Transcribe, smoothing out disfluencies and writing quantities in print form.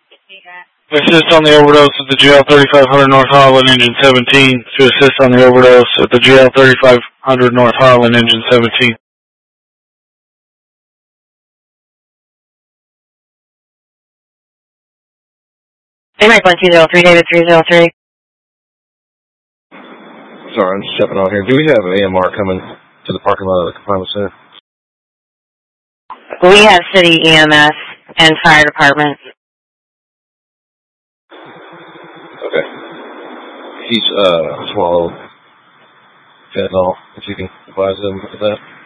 Assist on the overdose at the GL 3500 North Harlan, engine 17. To assist on the overdose at the GL 3500 North Harlan, engine 17. Mike 1203, David 303. Sorry, I'm just stepping on here. Do we have an AMR coming to the parking lot of the confinement center? We have city EMS and fire department. Okay. He's swallowed fentanyl, if you can advise him of that.